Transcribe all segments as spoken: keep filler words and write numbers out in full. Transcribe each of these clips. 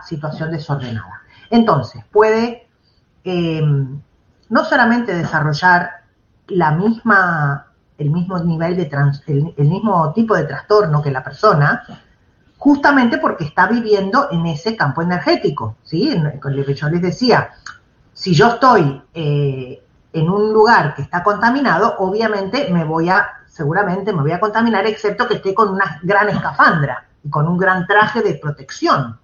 situación desordenada. Entonces, puede eh, no solamente desarrollar la misma, el mismo nivel de trans, el, el mismo tipo de trastorno que la persona, justamente porque está viviendo en ese campo energético, ¿sí? Yo les decía, si yo estoy eh, en un lugar que está contaminado, obviamente me voy a, seguramente me voy a contaminar, excepto que esté con una gran escafandra y con un gran traje de protección.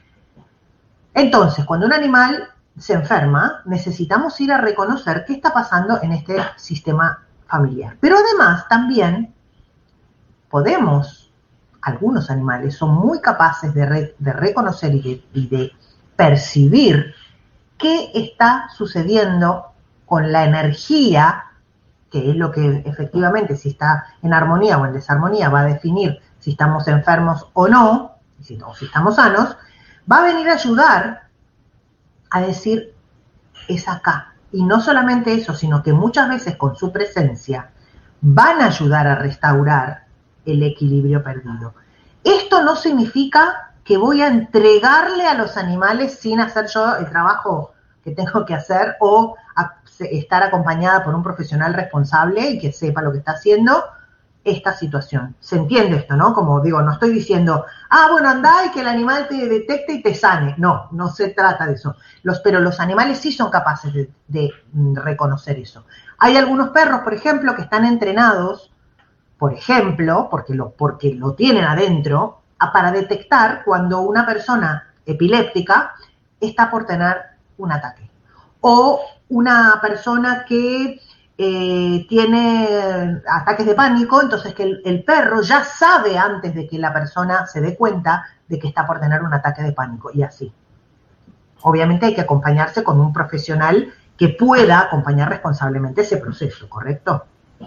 Entonces, cuando un animal se enferma, necesitamos ir a reconocer qué está pasando en este sistema familiar. Pero además, también podemos, algunos animales son muy capaces de, re, de reconocer y de, y de percibir qué está sucediendo con la energía, que es lo que efectivamente, si está en armonía o en desarmonía, va a definir si estamos enfermos o no, si, o si estamos sanos, va a venir a ayudar a decir, es acá. Y no solamente eso, sino que muchas veces con su presencia van a ayudar a restaurar el equilibrio perdido. Esto no significa que voy a entregarle a los animales sin hacer yo el trabajo que tengo que hacer o a estar acompañada por un profesional responsable y que sepa lo que está haciendo esta situación. ¿Se entiende esto, no? Como digo, no estoy diciendo, ah, bueno, andá y que el animal te detecte y te sane. No, no se trata de eso. Los, pero los animales sí son capaces de, de reconocer eso. Hay algunos perros, por ejemplo, que están entrenados, por ejemplo, porque lo, porque lo tienen adentro, a, para detectar cuando una persona epiléptica está por tener un ataque. O una persona que eh, tiene ataques de pánico, entonces que el, el perro ya sabe antes de que la persona se dé cuenta de que está por tener un ataque de pánico, y así. Obviamente hay que acompañarse con un profesional que pueda acompañar responsablemente ese proceso, ¿correcto?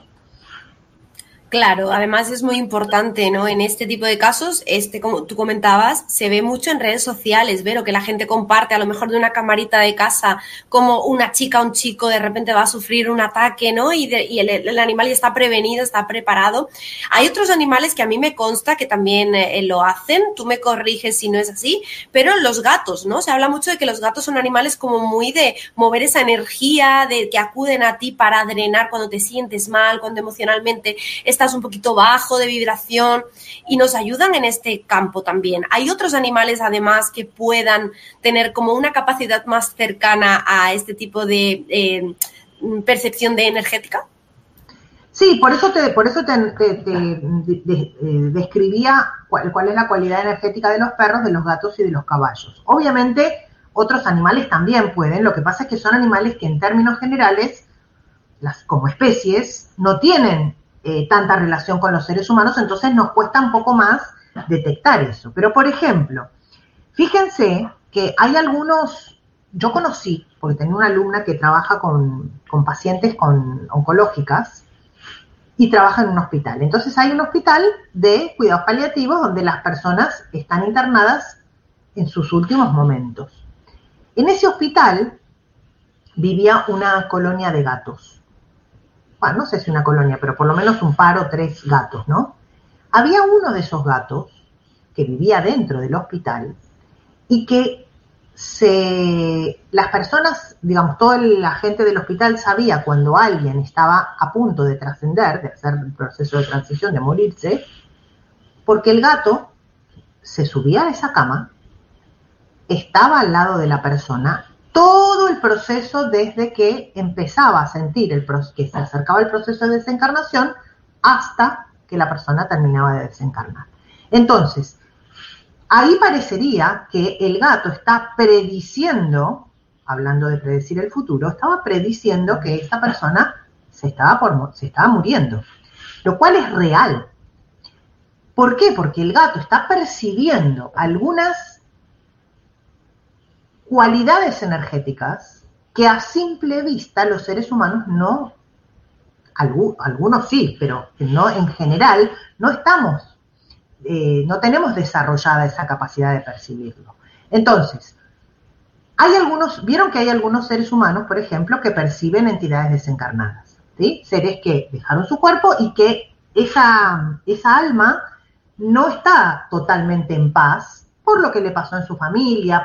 Claro, además es muy importante, ¿no? En este tipo de casos, este, como tú comentabas, se ve mucho en redes sociales, ver lo que la gente comparte, a lo mejor de una camarita de casa, como una chica o un chico de repente va a sufrir un ataque, ¿no? Y, de, y el, el animal ya está prevenido, está preparado. Hay otros animales que a mí me consta que también eh, lo hacen, tú me corriges si no es así, pero los gatos, ¿no? Se habla mucho de que los gatos son animales como muy de mover esa energía, de que acuden a ti para drenar cuando te sientes mal, cuando emocionalmente estás un poquito bajo de vibración, y nos ayudan en este campo también. ¿Hay otros animales además que puedan tener como una capacidad más cercana a este tipo de eh, percepción de energética? Sí, por eso te, por eso te, te, te de, de, de, describía cuál, cuál es la cualidad energética de los perros, de los gatos y de los caballos. Obviamente otros animales también pueden, lo que pasa es que son animales que en términos generales, las, como especies, no tienen Eh, tanta relación con los seres humanos, entonces nos cuesta un poco más detectar eso. Pero, por ejemplo, fíjense que hay algunos, yo conocí, porque tenía una alumna que trabaja con, con pacientes con oncológicas y trabaja en un hospital. Entonces hay un hospital de cuidados paliativos donde las personas están internadas en sus últimos momentos. En ese hospital vivía una colonia de gatos. Bueno, no sé si una colonia, pero por lo menos un par o tres gatos, ¿no? Había uno de esos gatos que vivía dentro del hospital y que se, las personas, digamos, toda la gente del hospital sabía cuando alguien estaba a punto de trascender, de hacer el proceso de transición, de morirse, porque el gato se subía a esa cama, estaba al lado de la persona, todo el proceso desde que empezaba a sentir el que se acercaba el proceso de desencarnación hasta que la persona terminaba de desencarnar. Entonces, ahí parecería que el gato está prediciendo, hablando de predecir el futuro, estaba prediciendo que esta persona se estaba, por, se estaba muriendo, lo cual es real. ¿Por qué? Porque el gato está percibiendo algunas cualidades energéticas que a simple vista los seres humanos no, algunos sí, pero no en general, no estamos, eh, no tenemos desarrollada esa capacidad de percibirlo. Entonces, hay algunos, vieron que hay algunos seres humanos, por ejemplo, que perciben entidades desencarnadas, ¿sí? Seres que dejaron su cuerpo y que esa, esa alma no está totalmente en paz por lo que le pasó en su familia,